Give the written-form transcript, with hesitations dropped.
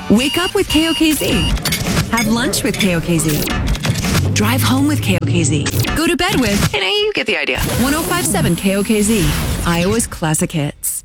Wake up with KOKZ. Have lunch with KOKZ. Drive home with KOKZ. Go to bed with, you get the idea. 105.7 KOKZ, Iowa's classic hits.